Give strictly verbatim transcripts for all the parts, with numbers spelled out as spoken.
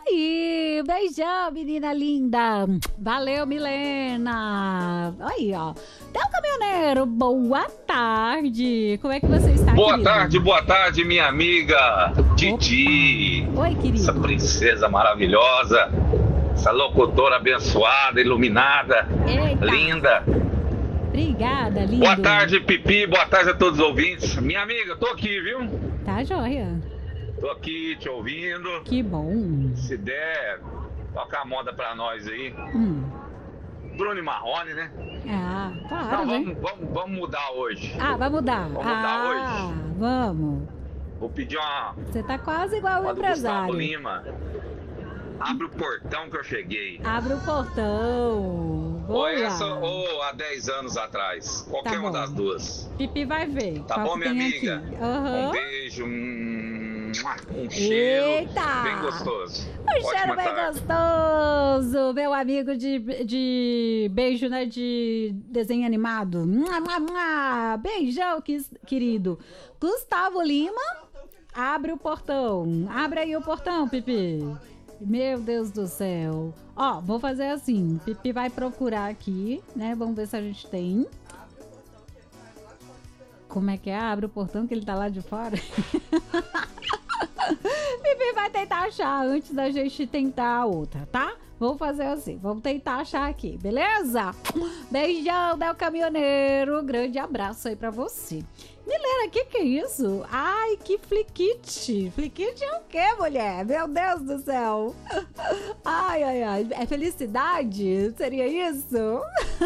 aí, beijão, menina linda. Valeu, Milena. Aí, ó. Del Caminhoneiro, boa tarde. Como é que você está, Boa querido? tarde, boa tarde, minha amiga Didi. Oi, querido. Essa princesa maravilhosa, essa locutora abençoada, iluminada, Eita. linda. Obrigada, lindo. Boa tarde, Pipi, boa tarde a todos os ouvintes. Minha amiga, eu tô aqui, viu? Tá joia. Tô aqui te ouvindo. Que bom. Se der, toca a moda pra nós aí. Hum. Bruno e Marrone, né? Ah, claro, Não, né? vamos, vamos, vamos mudar hoje. Ah, vai mudar. Vamos mudar ah, hoje. Vamos. Vou pedir uma, Você tá quase igual o uma do Gustavo empresário. Lima. Abre o portão que eu cheguei. Abre o portão. Ou Vamos essa lá. ou há dez anos atrás. Qualquer Tá uma bom. das duas. Pipi vai ver. Tá qual bom, que minha tem amiga? aqui. Aham. Um beijo, um, um cheiro Eita! bem gostoso. Um cheiro Ótima bem tarde. gostoso, meu amigo de, de beijo, né, de desenho animado. Mua, mua, mua. Beijão, quis- querido. Gustavo Lima, abre o portão. Abre aí o portão, Pipi. Meu Deus do céu. Ó, vou fazer assim. Pipi vai procurar aqui, né? Vamos ver se a gente tem. Como é que é? Abre o portão que ele tá lá de fora. Pipi vai tentar achar antes da gente tentar a outra, tá? Vamos fazer assim, vamos tentar achar aqui, beleza? Beijão, Del Caminhoneiro, grande abraço aí pra você. Milena, que que é isso? Ai, que fliquite. Fliquite é o quê, mulher? Meu Deus do céu. Ai, ai, ai. É felicidade? Seria isso?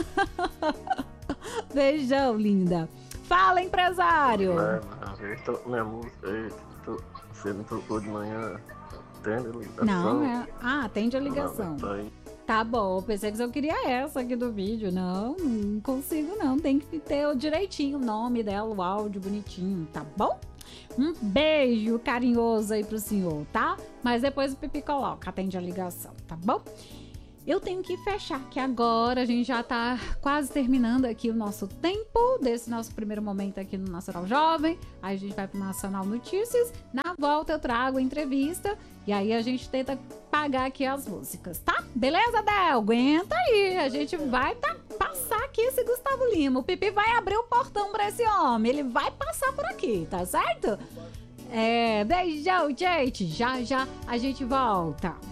Beijão, linda. Fala, empresário. Mano, eu tô, minha música, eu tô, você não tocou de manhã, atende a ligação. Não, é... Ah, atende a ligação. Não, tá aí. Tá bom, pensei que você queria essa aqui do vídeo. Não, não consigo não. Tem que ter o direitinho o nome dela, o áudio bonitinho, tá bom? Um beijo carinhoso aí pro senhor, tá? Mas depois o Pipi coloca, atende a ligação, tá bom? Eu tenho que fechar, que agora a gente já tá quase terminando aqui o nosso tempo desse nosso primeiro momento aqui no Nacional Jovem. Aí a gente vai pro Nacional Notícias. Na volta eu trago a entrevista e aí a gente tenta pagar aqui as músicas, tá? Beleza, Del? Aguenta aí. A gente vai tá, passar aqui esse Gustavo Lima. O Pipi vai abrir o portão pra esse homem. Ele vai passar por aqui, tá certo? É, beijão, gente. Já, já a gente volta.